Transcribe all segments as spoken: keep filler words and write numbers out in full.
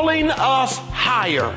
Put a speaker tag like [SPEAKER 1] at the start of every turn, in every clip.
[SPEAKER 1] calling us higher.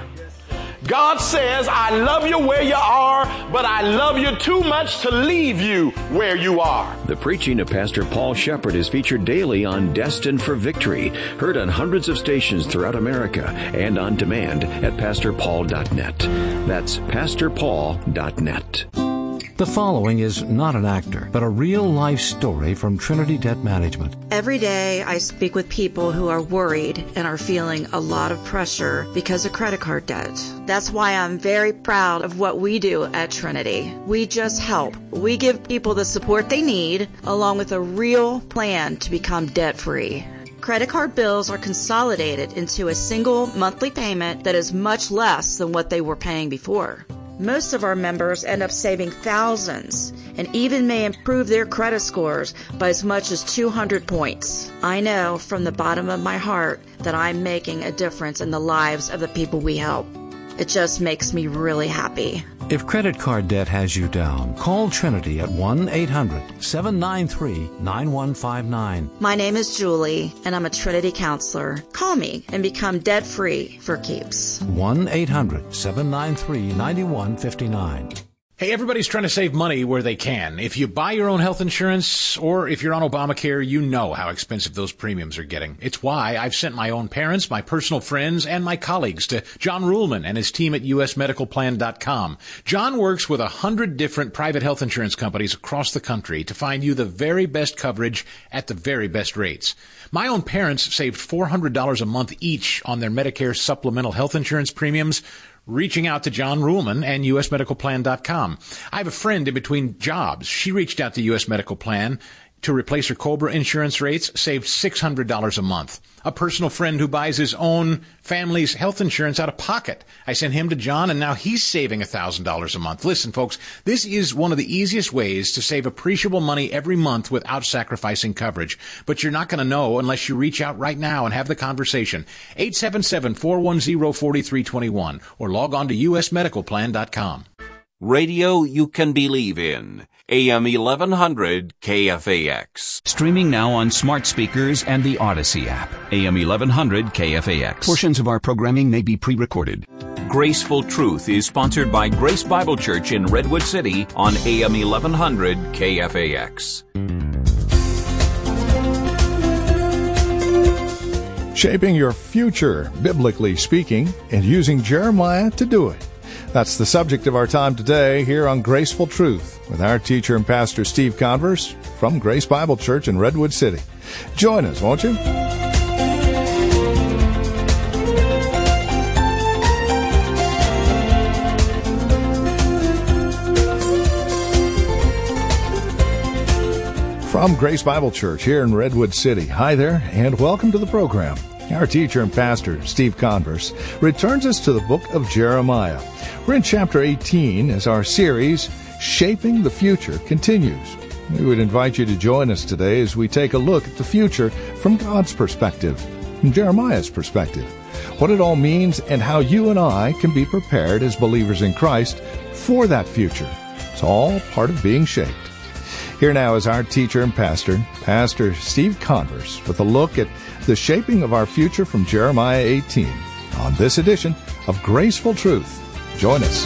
[SPEAKER 1] God says, I love you where you are, but I love you too much to leave you where you are.
[SPEAKER 2] The preaching of Pastor Paul Shepherd is featured daily on Destined for Victory, heard on hundreds of stations throughout America and on demand at pastor paul dot net. That's pastor paul dot net.
[SPEAKER 3] The following is not an actor, but a real-life story from Trinity Debt Management.
[SPEAKER 4] Every day I speak with people who are worried and are feeling a lot of pressure because of credit card debt. That's why I'm very proud of what we do at Trinity. We just help. We give people the support they need, along with a real plan to become debt-free. Credit card bills are consolidated into a single monthly payment that is much less than what they were paying before. Most of our members end up saving thousands and even may improve their credit scores by as much as two hundred points. I know from the bottom of my heart that I'm making a difference in the lives of the people we help. It just makes me really happy.
[SPEAKER 3] If credit card debt has you down, call Trinity at one eight hundred seven nine three nine one five nine.
[SPEAKER 4] My name is Julie, and I'm a Trinity counselor. Call me and become debt-free for keeps.
[SPEAKER 3] one eight hundred seven nine three nine one five nine.
[SPEAKER 5] Hey, everybody's trying to save money where they can. If you buy your own health insurance or if you're on Obamacare, you know how expensive those premiums are getting. It's why I've sent my own parents, my personal friends, and my colleagues to John Ruhlman and his team at U S medical plan dot com. John works with a hundred different private health insurance companies across the country to find you the very best coverage at the very best rates. My own parents saved four hundred dollars a month each on their Medicare supplemental health insurance premiums, reaching out to John Ruhlman and U S medical plan dot com. I have a friend in between jobs. She reached out to U S Medical Plan to replace her COBRA insurance rates, saved six hundred dollars a month. A personal friend who buys his own family's health insurance out of pocket. I sent him to John, and now he's saving one thousand dollars a month. Listen, folks, this is one of the easiest ways to save appreciable money every month without sacrificing coverage. But you're not going to know unless you reach out right now and have the conversation. eight seven seven, four one zero, four three two one or log on to U S medical plan dot com.
[SPEAKER 6] Radio you can believe in. A M eleven hundred K F A X.
[SPEAKER 7] Streaming now on smart speakers and the Odyssey app. A M eleven hundred K F A X. Portions of our programming may be pre-recorded.
[SPEAKER 6] Graceful Truth is sponsored by Grace Bible Church in Redwood City on A M eleven hundred K F A X.
[SPEAKER 8] Shaping your future, biblically speaking, and using Jeremiah to do it. That's the subject of our time today here on Graceful Truth with our teacher and pastor Steve Converse from Grace Bible Church in Redwood City. Join us, won't you? From Grace Bible Church here in Redwood City. Hi there, and welcome to the program. Our teacher and pastor, Steve Converse, returns us to the book of Jeremiah. We're in chapter eighteen as our series, Shaping the Future, continues. We would invite you to join us today as we take a look at the future from God's perspective, from Jeremiah's perspective, what it all means and how you and I can be prepared as believers in Christ for that future. It's all part of being shaped. Here now is our teacher and pastor, Pastor Steve Converse, with a look at the shaping of our future from Jeremiah eighteen on this edition of Graceful Truth. Join us.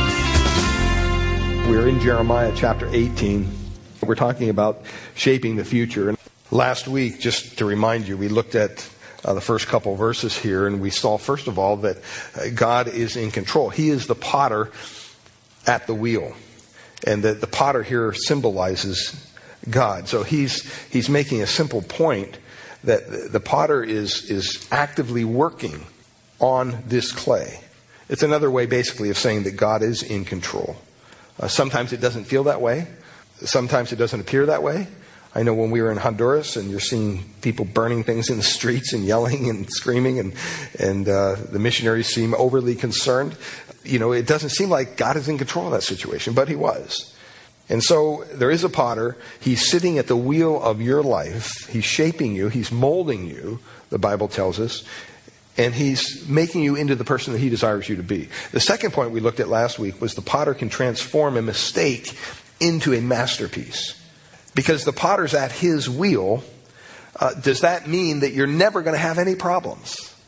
[SPEAKER 9] We're in Jeremiah chapter eighteen. We're talking about shaping the future. And last week, just to remind you, we looked at uh, the first couple verses here, and we saw, first of all, that uh, God is in control. He is the potter at the wheel. And that the potter here symbolizes God. So he's he's making a simple point that the potter is is actively working on this clay. It's another way basically of saying that God is in control. Uh, sometimes it doesn't feel that way. Sometimes it doesn't appear that way. I know when we were in Honduras and you're seeing people burning things in the streets and yelling and screaming and, and uh, the missionaries seem overly concerned. You know, it doesn't seem like God is in control of that situation, but he was. And so there is a potter. He's sitting at the wheel of your life. He's shaping you. He's molding you, the Bible tells us. And he's making you into the person that he desires you to be. The second point we looked at last week was the potter can transform a mistake into a masterpiece. Because the potter's at his wheel, uh, does that mean that you're never going to have any problems?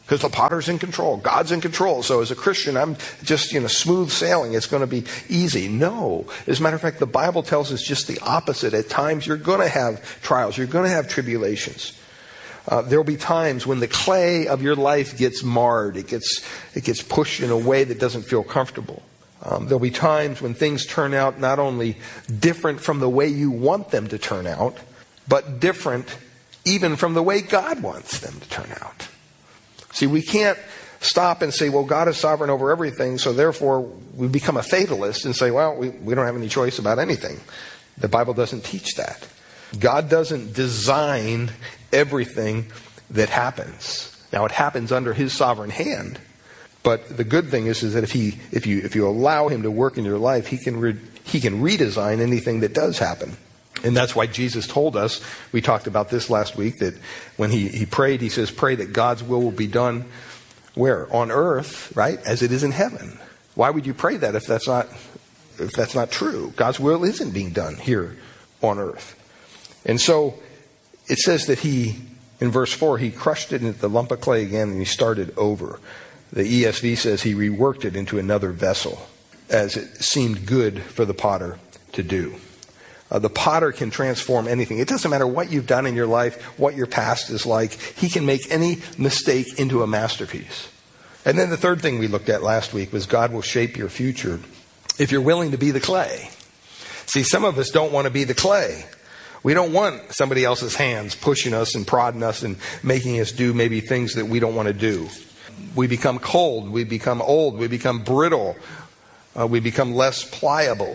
[SPEAKER 9] Because the potter's in control. God's in control. So as a Christian, I'm just, you know, smooth sailing. It's going to be easy. No. As a matter of fact, the Bible tells us just the opposite. At times, you're going to have trials. You're going to have tribulations. Uh, there will be times when the clay of your life gets marred. It gets, it gets pushed in a way that doesn't feel comfortable. Um, there'll be times when things turn out not only different from the way you want them to turn out, but different even from the way God wants them to turn out. See, we can't stop and say, well, God is sovereign over everything, so therefore we become a fatalist and say, well, we, we don't have any choice about anything. The Bible doesn't teach that. God doesn't design everything that happens. Now, it happens under His sovereign hand, but the good thing is, is that if he, if you, if you allow Him to work in your life, He can, re, he can redesign anything that does happen. And that's why Jesus told us, we talked about this last week, that when he, he prayed, He says, pray that God's will will be done where? On earth, right? As it is in heaven. Why would you pray that if that's not, if that's not true? God's will isn't being done here on earth. And so it says that He, in verse four, He crushed it into the lump of clay again and He started over. The E S V says He reworked it into another vessel as it seemed good for the potter to do. Uh, the potter can transform anything. It doesn't matter what you've done in your life, what your past is like. He can make any mistake into a masterpiece. And then the third thing we looked at last week was God will shape your future if you're willing to be the clay. See, some of us don't want to be the clay. We don't want somebody else's hands pushing us and prodding us and making us do maybe things that we don't want to do. We become cold. We become old. We become brittle. Uh, we become less pliable.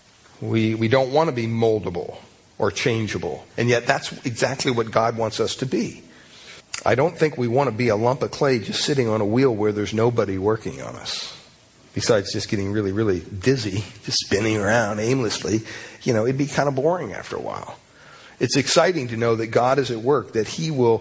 [SPEAKER 9] We we don't want to be moldable or changeable. And yet that's exactly what God wants us to be. I don't think we want to be a lump of clay just sitting on a wheel where there's nobody working on us. Besides just getting really, really dizzy, just spinning around aimlessly, you know, it'd be kind of boring after a while. It's exciting to know that God is at work, that He will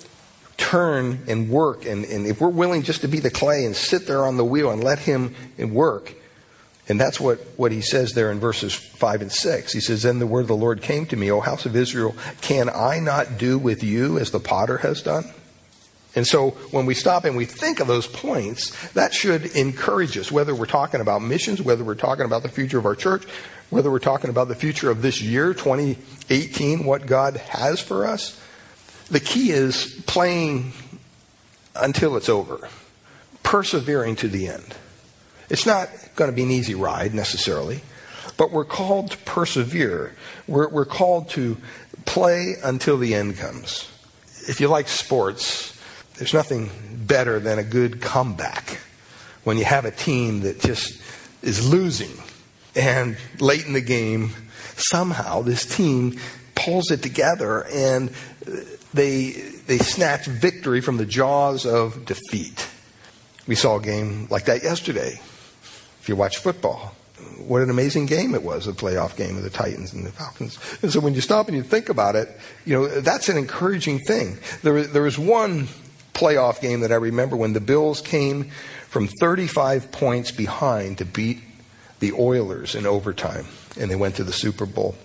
[SPEAKER 9] turn and work. And, and if we're willing just to be the clay and sit there on the wheel and let Him work. And that's what, what He says there in verses five and six. He says, then the word of the Lord came to me, O house of Israel, can I not do with you as the potter has done? And so when we stop and we think of those points, that should encourage us, whether we're talking about missions, whether we're talking about the future of our church, whether we're talking about the future of this year, twenty eighteen, what God has for us. The key is playing until it's over, persevering to the end. It's not going to be an easy ride necessarily, but we're called to persevere. We're, we're called to play until the end comes. If you like sports, there's nothing better than a good comeback when you have a team that just is losing. And late in the game, somehow this team pulls it together and they, they snatch victory from the jaws of defeat. We saw a game like that yesterday. If you watch football, what an amazing game it was, the playoff game of the Titans and the Falcons. And so when you stop and you think about it, you know, that's an encouraging thing. There, there was one playoff game that I remember when the Bills came from thirty-five points behind to beat the Oilers in overtime, and they went to the Super Bowl.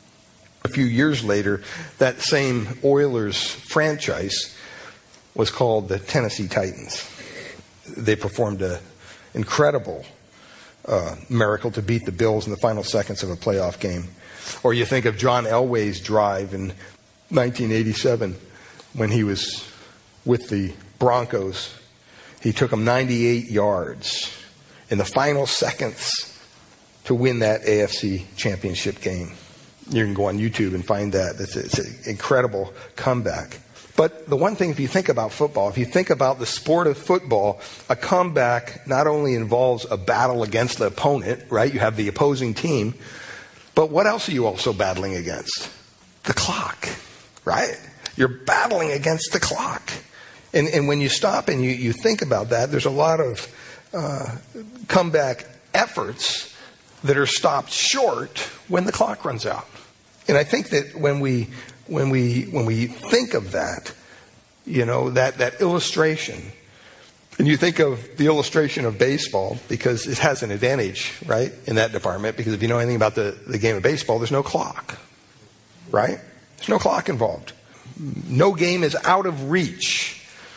[SPEAKER 9] A few years later, that same Oilers franchise was called the Tennessee Titans. They performed an incredible uh, miracle to beat the Bills in the final seconds of a playoff game. Or you think of John Elway's drive in nineteen eighty-seven when he was with the Broncos. He took them ninety-eight yards in the final seconds to win that A F C championship game. You can go on YouTube and find that. It's, it's an incredible comeback. But the one thing, if you think about football, if you think about the sport of football, a comeback not only involves a battle against the opponent, right? You have the opposing team. But what else are you also battling against? The clock, right? You're battling against the clock. And, and when you stop and you, you think about that, there's a lot of uh, comeback efforts that are stopped short when the clock runs out. And I think that when we when we when we think of that, you know, that, that illustration, and you think of the illustration of baseball, because it has an advantage, right, in that department, because if you know anything about the, the game of baseball, there's no clock, right? There's no clock involved. No game is out of reach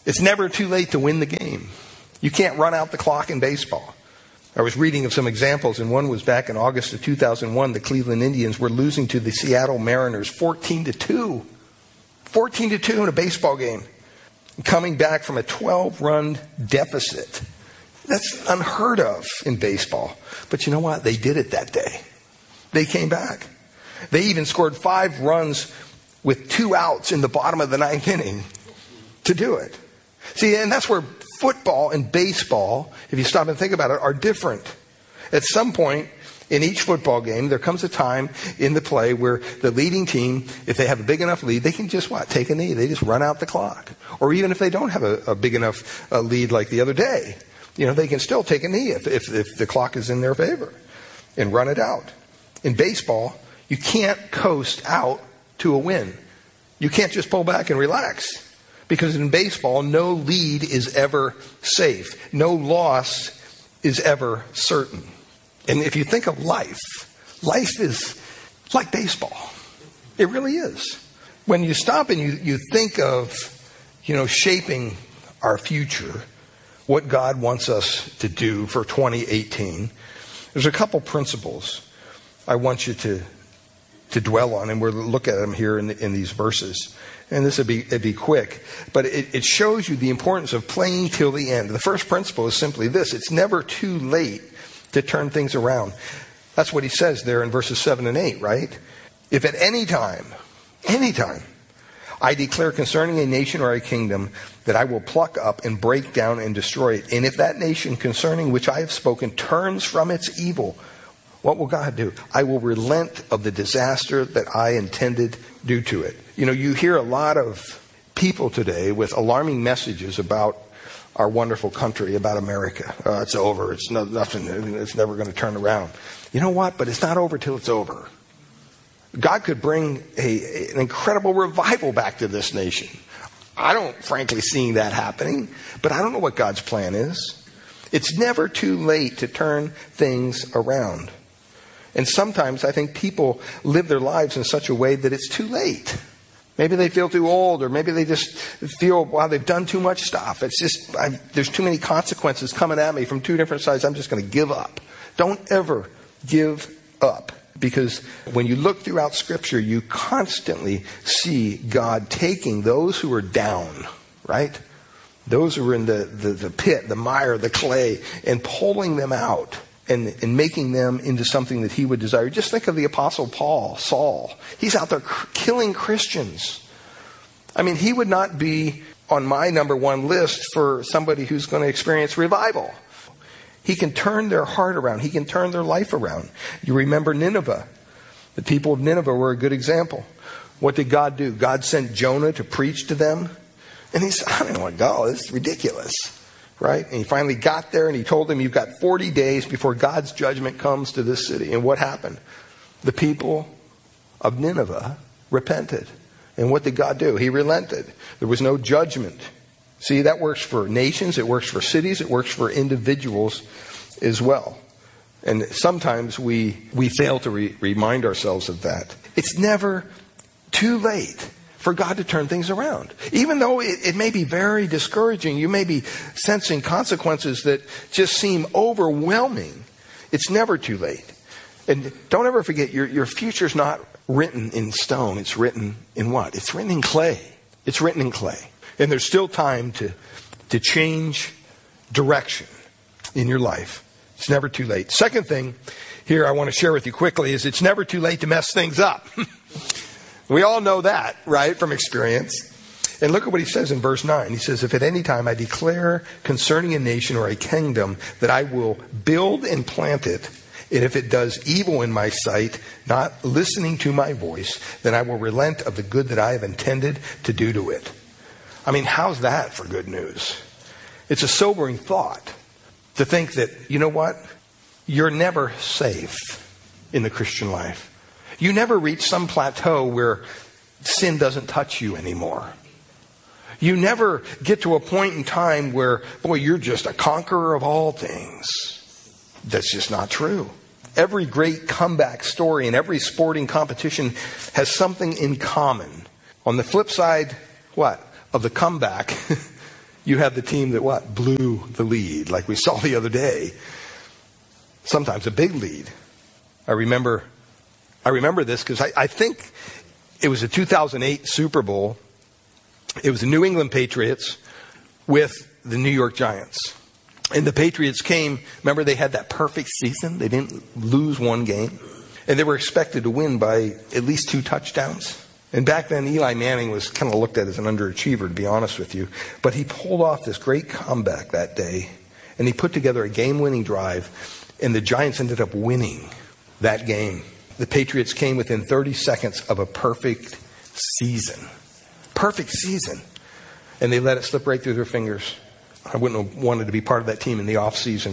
[SPEAKER 9] It's never too late to win the game. You can't run out the clock in baseball. I was reading of some examples, and one was back in August of two thousand one. The Cleveland Indians were losing to the Seattle Mariners fourteen to two. fourteen to two in a baseball game. Coming back from a twelve-run deficit. That's unheard of in baseball. But you know what? They did it that day. They came back. They even scored five runs with two outs in the bottom of the ninth inning to do it. See, and that's where football and baseball, if you stop and think about it, are different. At some point in each football game, there comes a time in the play where the leading team, if they have a big enough lead, they can just, what, take a knee. They just run out the clock. Or even if they don't have a, a big enough uh, lead like the other day, you know, they can still take a knee if, if, if the clock is in their favor and run it out. In baseball, you can't coast out to a win. You can't just pull back and relax. Because in baseball, no lead is ever safe. No loss is ever certain. And if you think of life, life is like baseball. It really is. When you stop and you, you think of, you know, shaping our future, what God wants us to do for twenty eighteen, there's a couple principles I want you to, to dwell on, and we'll look at them here in, the, in these verses. And this would be, it'd be quick, but it, it shows you the importance of playing till the end. The first principle is simply this: it's never too late to turn things around. That's what he says there in verses seven and eight, right? If at any time, any time, I declare concerning a nation or a kingdom that I will pluck up and break down and destroy it. And if that nation concerning which I have spoken turns from its evil, what will God do? I will relent of the disaster that I intended due to it. You know, you hear a lot of people today with alarming messages about our wonderful country, about America. Uh, it's over. It's no, nothing. It's never going to turn around. You know what? But it's not over till it's over. God could bring a, an incredible revival back to this nation. I don't, frankly, see that happening, but I don't know what God's plan is. It's never too late to turn things around. And sometimes I think people live their lives in such a way that it's too late. Maybe they feel too old, or maybe they just feel, wow, they've done too much stuff. It's just, I've, there's too many consequences coming at me from two different sides. I'm just going to give up. Don't ever give up. Because when you look throughout Scripture, you constantly see God taking those who are down, right? Those who are in the, the, the pit, the mire, the clay, and pulling them out and, and making them into something that he would desire. Just think of the Apostle Paul, Saul. He's out there cr- killing Christians. I mean, he would not be on my number one list for somebody who's going to experience revival. He can turn their heart around. He can turn their life around. You remember Nineveh. The people of Nineveh were a good example. What did God do? God sent Jonah to preach to them. And he said, I don't want to go. This is ridiculous. Right? And he finally got there and he told them, you've got forty days before God's judgment comes to this city. And what happened? The people of Nineveh repented. And what did God do? He relented. There was no judgment. See, that works for nations, it works for cities, it works for individuals as well. And sometimes we we fail to re- remind ourselves of that. It's never too late for God to turn things around. Even though it, it may be very discouraging, you may be sensing consequences that just seem overwhelming, it's never too late. And don't ever forget, your, your future's not written in stone. It's written in what? It's written in clay. It's written in clay. And there's still time to, to change direction in your life. It's never too late. Second thing here I want to share with you quickly is it's never too late to mess things up. We all know that, right, from experience. And look at what he says in verse nine. He says, if at any time I declare concerning a nation or a kingdom that I will build and plant it, and if it does evil in my sight, not listening to my voice, then I will relent of the good that I have intended to do to it. I mean, how's that for good news? It's a sobering thought to think that, you know what? You're never safe in the Christian life. You never reach some plateau where sin doesn't touch you anymore. You never get to a point in time where, boy, you're just a conqueror of all things. That's just not true. Every great comeback story and every sporting competition has something in common. On the flip side, what? Of the comeback, you have the team that what? Blew the lead, like we saw the other day. Sometimes a big lead. I remember I remember this because I, I think it was the two thousand eight Super Bowl. It was the New England Patriots with the New York Giants. And the Patriots came, remember they had that perfect season? They didn't lose one game. And they were expected to win by at least two touchdowns. And back then, Eli Manning was kind of looked at as an underachiever, to be honest with you. But he pulled off this great comeback that day. And he put together a game-winning drive. And the Giants ended up winning that game. The Patriots came within thirty seconds of a perfect season. Perfect season. And they let it slip right through their fingers. I wouldn't have wanted to be part of that team in the off season.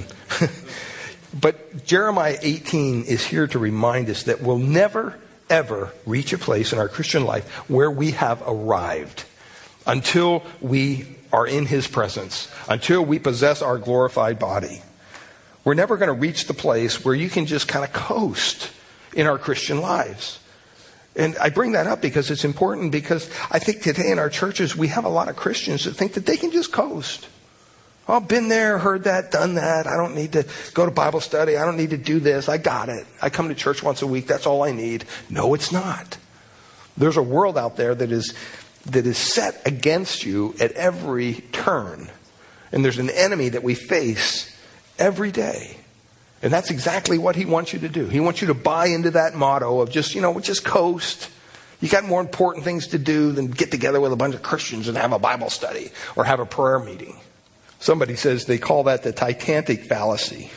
[SPEAKER 9] But Jeremiah eighteen is here to remind us that we'll never, ever reach a place in our Christian life where we have arrived until we are in His presence, until we possess our glorified body. We're never going to reach the place where you can just kind of coast in our Christian lives. And I bring that up because it's important, because I think today in our churches we have a lot of Christians that think that they can just coast. Oh, been there, heard that, done that. I don't need to go to Bible study. I don't need to do this. I got it. I come to church once a week. That's all I need. No, it's not. There's a world out there that is that is set against you at every turn. And there's an enemy that we face every day. And that's exactly what he wants you to do. He wants you to buy into that motto of just, you know, just coast. You got more important things to do than get together with a bunch of Christians and have a Bible study or have a prayer meeting. Somebody says they call that the Titanic fallacy,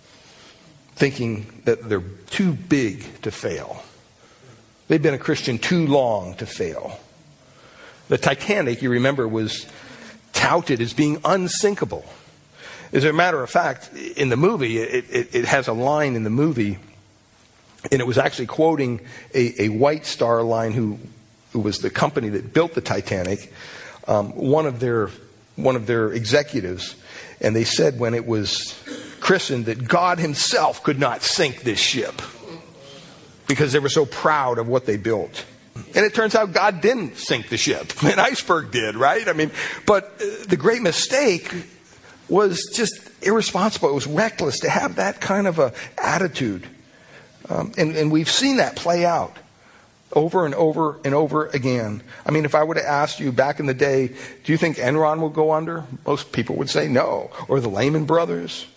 [SPEAKER 9] thinking that they're too big to fail. They've been a Christian too long to fail. The Titanic, you remember, was touted as being unsinkable. As a matter of fact, in the movie, it, it, it has a line in the movie, and it was actually quoting a, a White Star Line, who, who was the company that built the Titanic, um, one of their one of their executives, and they said when it was christened that God Himself could not sink this ship because they were so proud of what they built. And it turns out God didn't sink the ship. An iceberg did, right? I mean, but the great mistake was just irresponsible. It was reckless to have that kind of a attitude. Um, and, and we've seen that play out over and over and over again. I mean, if I would have asked you back in the day, do you think Enron will go under? Most people would say no. Or the Lehman Brothers?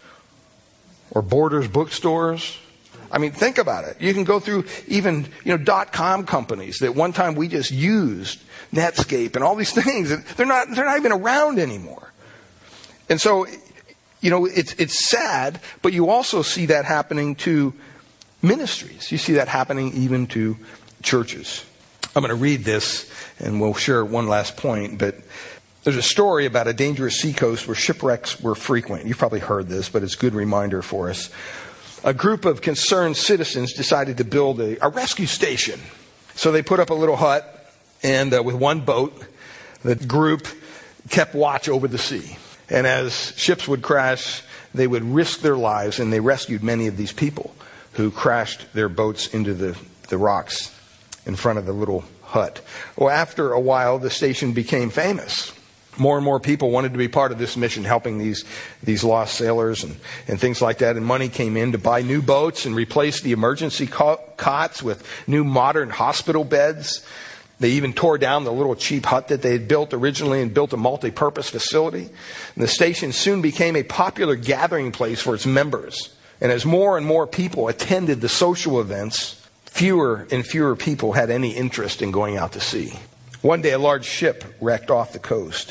[SPEAKER 9] Or Borders bookstores? I mean, think about it. You can go through even, you know, dot-com companies that one time we just used, Netscape and all these things. They're not, they're not even around anymore. And so, you know, it's, it's sad, but you also see that happening to ministries. You see that happening even to churches. I'm going to read this and we'll share one last point, but there's a story about a dangerous seacoast where shipwrecks were frequent. You've probably heard this, but it's a good reminder for us. A group of concerned citizens decided to build a, a rescue station. So they put up a little hut, and uh, with one boat, the group kept watch over the sea. And as ships would crash, they would risk their lives, and they rescued many of these people who crashed their boats into the, the rocks in front of the little hut. Well, after a while, the station became famous. More and more people wanted to be part of this mission, helping these these lost sailors and, and things like that. And money came in to buy new boats and replace the emergency cots with new modern hospital beds. They even tore down the little cheap hut that they had built originally and built a multi-purpose facility. And the station soon became a popular gathering place for its members. And as more and more people attended the social events, fewer and fewer people had any interest in going out to sea. One day, a large ship wrecked off the coast.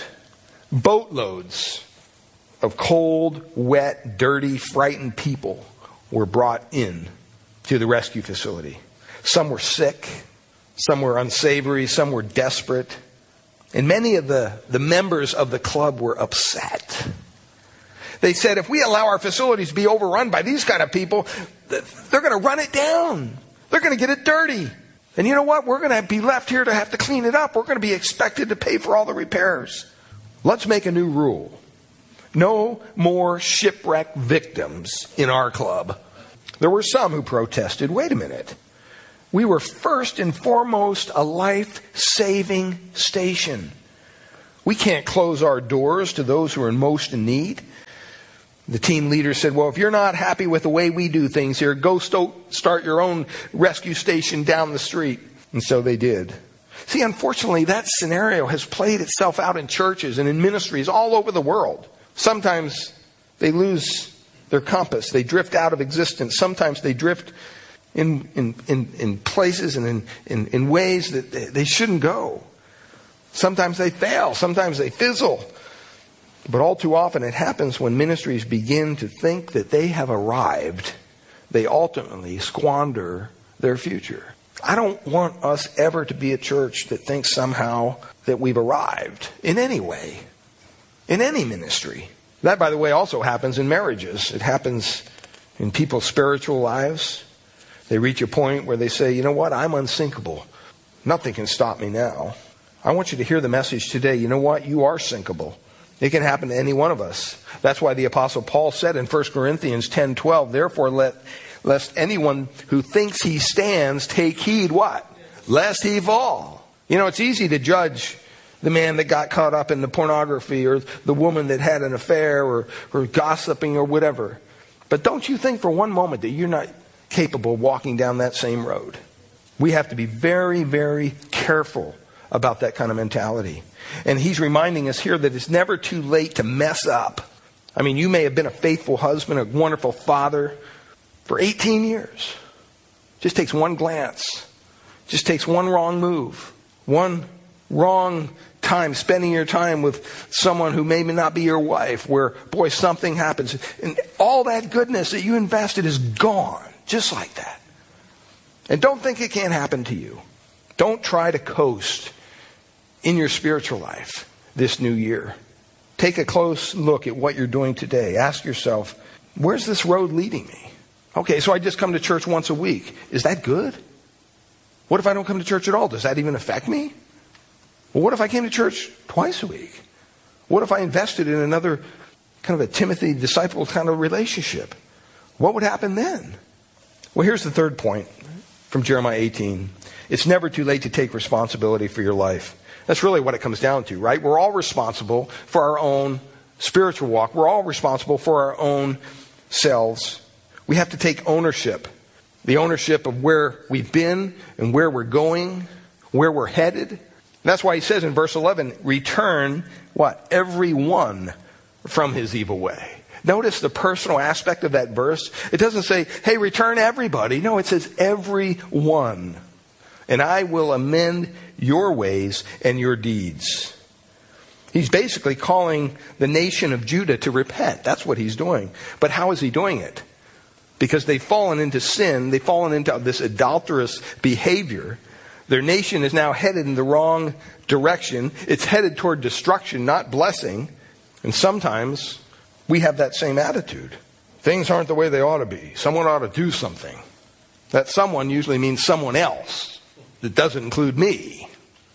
[SPEAKER 9] Boatloads of cold, wet, dirty, frightened people were brought in to the rescue facility. Some were sick, some were unsavory, some were desperate. And many of the, the members of the club were upset. They said, if we allow our facilities to be overrun by these kind of people, they're going to run it down. They're going to get it dirty. And you know what? We're going to be left here to have to clean it up. We're going to be expected to pay for all the repairs. Let's make a new rule. No more shipwreck victims in our club. There were some who protested, wait a minute. We were first and foremost a life-saving station. We can't close our doors to those who are most in need. The team leader said, well, if you're not happy with the way we do things here, go sto- start your own rescue station down the street. And so they did. See, unfortunately, that scenario has played itself out in churches and in ministries all over the world. Sometimes they lose their compass. They drift out of existence. Sometimes they drift in in, in, in places and in, in, in ways that they shouldn't go. Sometimes they fail. Sometimes they fizzle. But all too often it happens when ministries begin to think that they have arrived. They ultimately squander their future. I don't want us ever to be a church that thinks somehow that we've arrived in any way, in any ministry. That, by the way, also happens in marriages. It happens in people's spiritual lives. They reach a point where they say, you know what, I'm unsinkable. Nothing can stop me now. I want you to hear the message today. You know what, you are sinkable. It can happen to any one of us. That's why the Apostle Paul said in First Corinthians ten twelve, therefore let lest anyone who thinks he stands take heed what? Lest he fall. You know, it's easy to judge the man that got caught up in the pornography or the woman that had an affair or, or gossiping or whatever. But don't you think for one moment that you're not capable of walking down that same road? We have to be very, very careful about that kind of mentality. And he's reminding us here that it's never too late to mess up. I mean, you may have been a faithful husband, a wonderful father for eighteen years. Just takes one glance. Just takes one wrong move. One wrong time spending your time with someone who may not be your wife, where, boy, something happens. And all that goodness that you invested is gone. Just like that. And don't think it can't happen to you. Don't try to coast in your spiritual life this new year. Take a close look at what you're doing today. Ask yourself, where's this road leading me? Okay, so I just come to church once a week. Is that good? What if I don't come to church at all? Does that even affect me? Well, what if I came to church twice a week? What if I invested in another kind of a Timothy disciple kind of relationship? What would happen then? Well, here's the third point from Jeremiah eighteen. It's never too late to take responsibility for your life. That's really what it comes down to, right? We're all responsible for our own spiritual walk. We're all responsible for our own selves. We have to take ownership. The ownership of where we've been and where we're going, where we're headed. And that's why he says in verse eleven, return, what? Every one from his evil way. Notice the personal aspect of that verse. It doesn't say, hey, return everybody. No, it says every one. And I will amend your ways and your deeds. He's basically calling the nation of Judah to repent. That's what he's doing. But how is he doing it? Because they've fallen into sin. They've fallen into this adulterous behavior. Their nation is now headed in the wrong direction. It's headed toward destruction, not blessing. And sometimes we have that same attitude. Things aren't the way they ought to be. Someone ought to do something. That someone usually means someone else. That doesn't include me.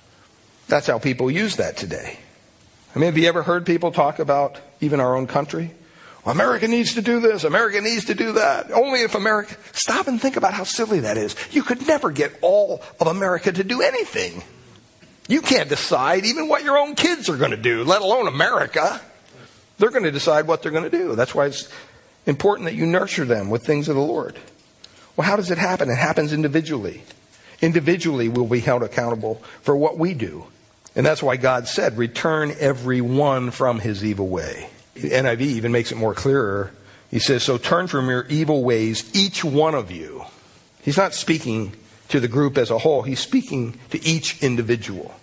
[SPEAKER 9] That's how people use that today. I mean, have you ever heard people talk about even our own country? Well, America needs to do this. America needs to do that. Only if America... Stop and think about how silly that is. You could never get all of America to do anything. You can't decide even what your own kids are going to do, let alone America. They're going to decide what they're going to do. That's why it's important that you nurture them with things of the Lord. Well, how does it happen? It happens individually. Individually, we'll be held accountable for what we do. And that's why God said, return every one from his evil way. The N I V even makes it more clearer. He says, so turn from your evil ways, each one of you. He's not speaking to the group as a whole. He's speaking to each individual.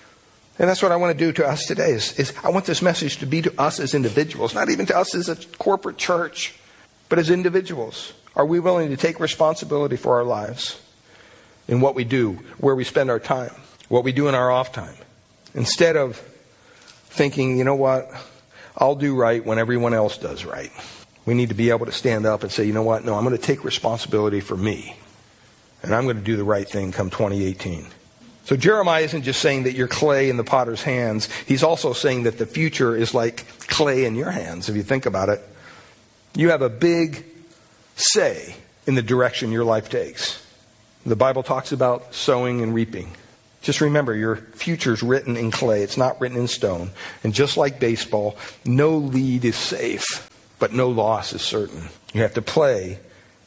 [SPEAKER 9] And that's what I want to do to us today. Is, is I want this message to be to us as individuals, not even to us as a corporate church, but as individuals. Are we willing to take responsibility for our lives? In what we do, where we spend our time, what we do in our off time. Instead of thinking, you know what, I'll do right when everyone else does right. We need to be able to stand up and say, you know what, no, I'm going to take responsibility for me. And I'm going to do the right thing come twenty eighteen. So Jeremiah isn't just saying that you're clay in the potter's hands. He's also saying that the future is like clay in your hands, if you think about it. You have a big say in the direction your life takes. The Bible talks about sowing and reaping. Just remember, your future's written in clay. It's not written in stone. And just like baseball, no lead is safe, but no loss is certain. You have to play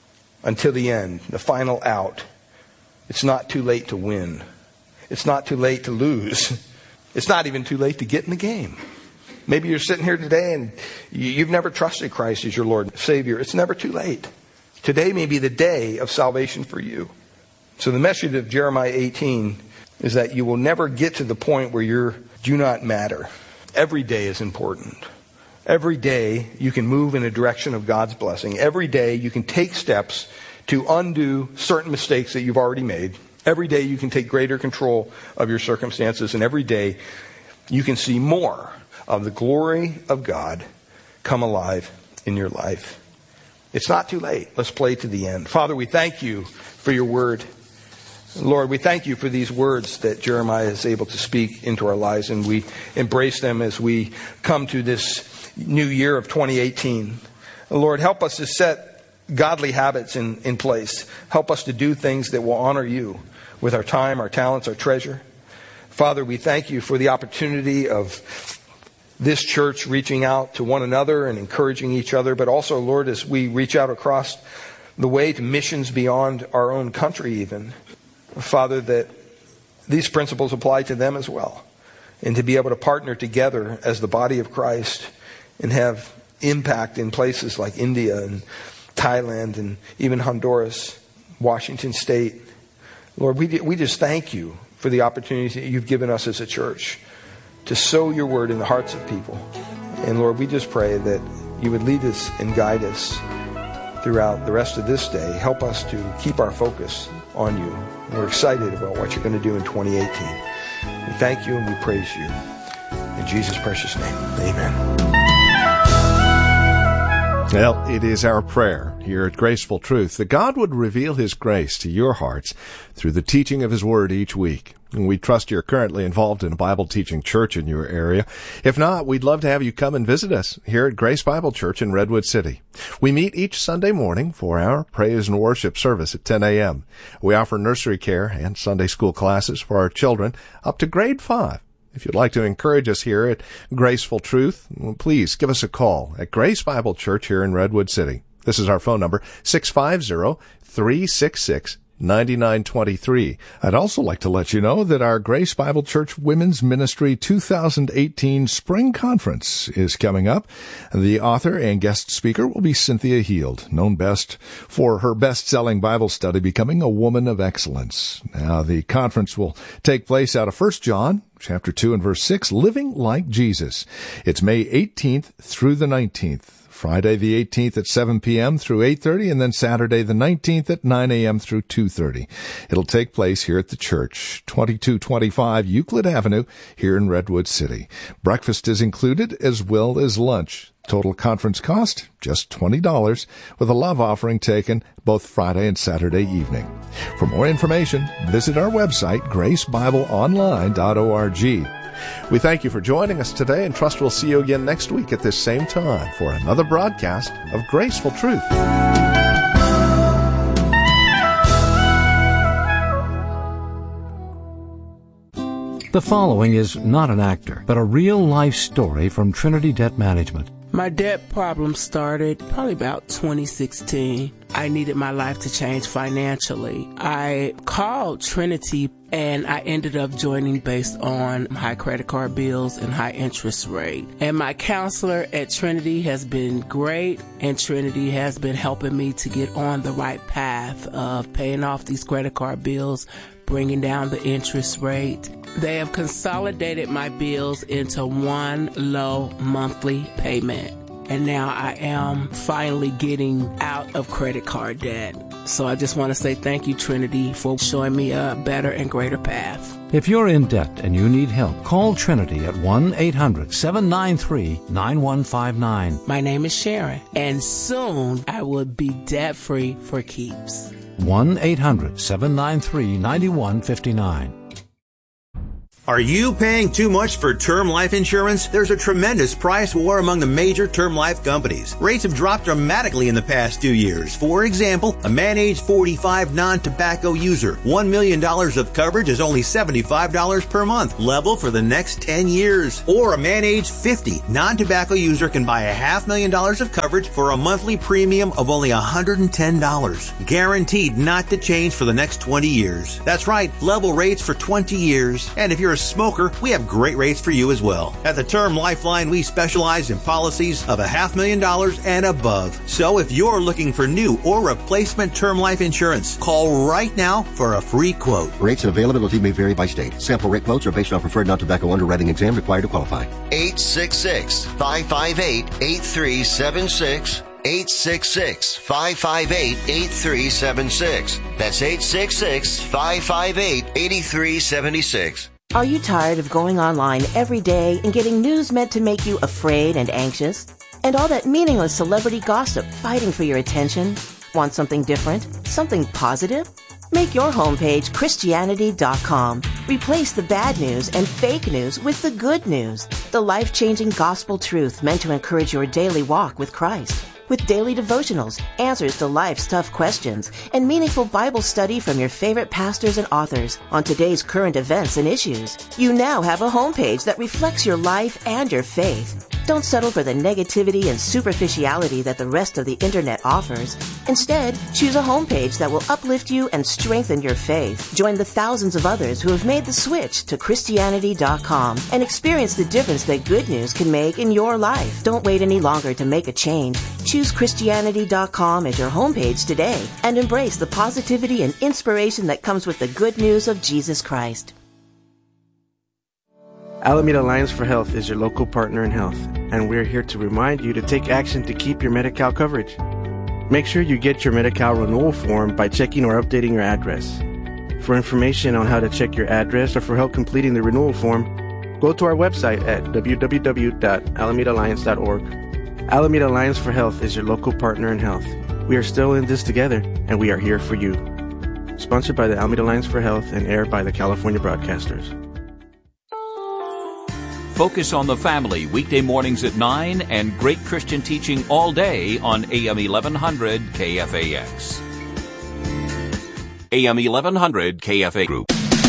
[SPEAKER 9] until the end, the final out. It's not too late to win. It's not too late to lose. It's not even too late to get in the game. Maybe you're sitting here today and you've never trusted Christ as your Lord and Savior. It's never too late. Today may be the day of salvation for you. So the message of Jeremiah eighteen is that you will never get to the point where you do not matter. Every day is important. Every day you can move in a direction of God's blessing. Every day you can take steps to undo certain mistakes that you've already made. Every day you can take greater control of your circumstances. And every day you can see more of the glory of God come alive in your life. It's not too late. Let's play to the end. Father, we thank you for your word. Lord, we thank you for these words that Jeremiah is able to speak into our lives, and we embrace them as we come to this new year of twenty eighteen. Lord, help us to set godly habits in, in place. Help us to do things that will honor you with our time, our talents, our treasure. Father, we thank you for the opportunity of this church reaching out to one another and encouraging each other, but also, Lord, as we reach out across the way to missions beyond our own country even, Father, that these principles apply to them as well. And to be able to partner together as the body of Christ and have impact in places like India and Thailand and even Honduras, Washington State. Lord, we, we just thank you for the opportunities that you've given us as a church to sow your word in the hearts of people. And Lord, we just pray that you would lead us and guide us throughout the rest of this day. Help us to keep our focus on you. And we're excited about what you're going to do in twenty eighteen. We thank you and we praise you. In Jesus' precious name, amen.
[SPEAKER 8] Well, it is our prayer here at Graceful Truth that God would reveal his grace to your hearts through the teaching of his word each week. And we trust you're currently involved in a Bible teaching church in your area. If not, we'd love to have you come and visit us here at Grace Bible Church in Redwood City. We meet each Sunday morning for our praise and worship service at ten a.m. We offer nursery care and Sunday school classes for our children up to grade five. If you'd like to encourage us here at Graceful Truth, please give us a call at Grace Bible Church here in Redwood City. This is our phone number, six five zero, three six six, nine nine two three. I'd also like to let you know that our Grace Bible Church Women's Ministry two thousand eighteen Spring Conference is coming up. The author and guest speaker will be Cynthia Heald, known best for her best-selling Bible study, Becoming a Woman of Excellence. Now, the conference will take place out of First John, chapter two and verse six, Living Like Jesus. It's May eighteenth through the nineteenth. Friday the eighteenth at seven p.m. through eight thirty, and then Saturday the nineteenth at nine a.m. through two thirty. It'll take place here at the church, twenty-two twenty-five Euclid Avenue, here in Redwood City. Breakfast is included as well as lunch. Total conference cost, just twenty dollars, with a love offering taken both Friday and Saturday evening. For more information, visit our website, grace bible online dot org. We thank you for joining us today and trust we'll see you again next week at this same time for another broadcast of Graceful Truth.
[SPEAKER 3] The following is not an actor, but a real-life story from Trinity Debt Management.
[SPEAKER 10] My debt problem started probably about twenty sixteen. I needed my life to change financially. I called Trinity and I ended up joining based on high credit card bills and high interest rate. And my counselor at Trinity has been great, and Trinity has been helping me to get on the right path of paying off these credit card bills, bringing down the interest rate. They have consolidated my bills into one low monthly payment. And now I am finally getting out of credit card debt. So I just want to say thank you, Trinity, for showing me a better and greater path.
[SPEAKER 3] If you're in debt and you need help, call Trinity at one eight hundred, seven nine three, nine one five nine.
[SPEAKER 10] My name is Sharon, and soon I will be debt-free for keeps.
[SPEAKER 3] one eight hundred, seven nine three, nine one five nine.
[SPEAKER 11] Are you paying too much for term life insurance? There's a tremendous price war among the major term life companies. Rates have dropped dramatically in the past two years. For example, a man age forty-five non-tobacco user, one million dollars of coverage is only seventy-five dollars per month, level for the next ten years. Or a man age fifty non-tobacco user can buy a half million dollars of coverage for a monthly premium of only one hundred ten dollars. Guaranteed not to change for the next twenty years. That's right, level rates for twenty years. And if you're a smoker, we have great rates for you as well. At the Term Lifeline, we specialize in policies of a half million dollars and above. So if you're looking for new or replacement term life insurance, call right now for a free quote.
[SPEAKER 12] Rates and availability may vary by state. Sample rate quotes are based on preferred non-tobacco underwriting exam required to qualify.
[SPEAKER 13] eight six six, five five eight, eight three seven six. eight six six, five five eight, eight three seven six. That's eight six six, five five eight, eight three seven six.
[SPEAKER 14] Are you tired of going online every day and getting news meant to make you afraid and anxious? And all that meaningless celebrity gossip fighting for your attention? Want something different? Something positive? Make your homepage Christianity dot com. Replace the bad news and fake news with the good news. The life-changing gospel truth meant to encourage your daily walk with Christ. With daily devotionals, answers to life's tough questions, and meaningful Bible study from your favorite pastors and authors on today's current events and issues. You now have a homepage that reflects your life and your faith. Don't settle for the negativity and superficiality that the rest of the internet offers. Instead, choose a homepage that will uplift you and strengthen your faith. Join the thousands of others who have made the switch to Christianity dot com and experience the difference that good news can make in your life. Don't wait any longer to make a change. Choose Christianity dot com as your homepage today and embrace the positivity and inspiration that comes with the good news of Jesus Christ.
[SPEAKER 15] Alameda Alliance for Health is your local partner in health, and we're here to remind you to take action to keep your Medi-Cal coverage. Make sure you get your Medi-Cal renewal form by checking or updating your address. For information on how to check your address or for help completing the renewal form, go to our website at w w w dot alameda alliance dot org. Alameda Alliance for Health is your local partner in health. We are still in this together, and we are here for you. Sponsored by the Alameda Alliance for Health and aired by the California Broadcasters.
[SPEAKER 6] Focus on the Family, weekday mornings at nine, and great Christian teaching all day on A M eleven hundred K F A X. A M eleven hundred K F A Group.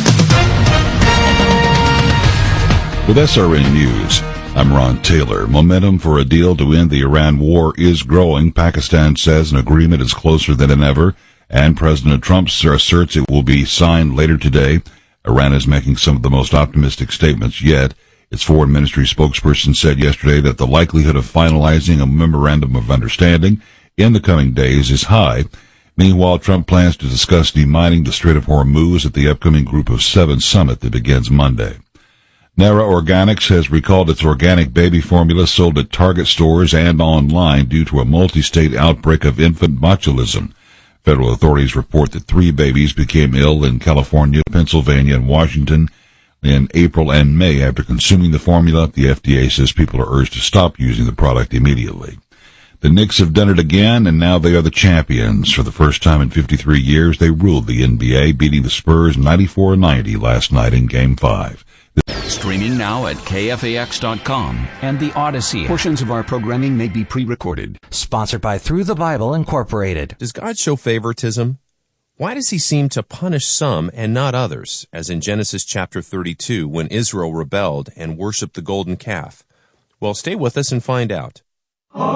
[SPEAKER 16] With S R N News, I'm Ron Taylor. Momentum for a deal to end the Iran war is growing. Pakistan says an agreement is closer than ever, and President Trump asserts it will be signed later today. Iran is making some of the most optimistic statements yet. Its foreign ministry spokesperson said yesterday that the likelihood of finalizing a memorandum of understanding in the coming days is high. Meanwhile, Trump plans to discuss demining the Strait of Hormuz at the upcoming Group of Seven summit that begins Monday. Nara Organics has recalled its organic baby formula sold at Target stores and online due to a multi-state outbreak of infant botulism. Federal authorities report that three babies became ill in California, Pennsylvania, and Washington in April and May after consuming the formula. The F D A says people are urged to stop using the product immediately. The Knicks have done it again, and now they are the champions. For the first time in fifty-three years, they ruled the N B A, beating the Spurs ninety-four ninety last night in Game five.
[SPEAKER 7] Streaming now at K F A X dot com and the Odyssey. Portions of our programming may be pre-recorded.
[SPEAKER 17] Sponsored by Through the Bible Incorporated.
[SPEAKER 18] Does God show favoritism? Why does he seem to punish some and not others, as in Genesis chapter thirty-two when Israel rebelled and worshipped the golden calf? Well, stay with us and find out.